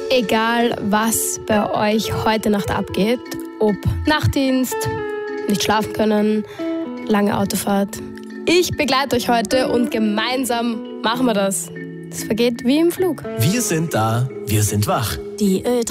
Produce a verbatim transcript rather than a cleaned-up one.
Egal, was bei euch heute Nacht abgeht, ob Nachtdienst, nicht schlafen können, lange Autofahrt. Ich begleite euch heute und gemeinsam machen wir das. Es vergeht wie im Flug. Wir sind da, wir sind wach. Die Ö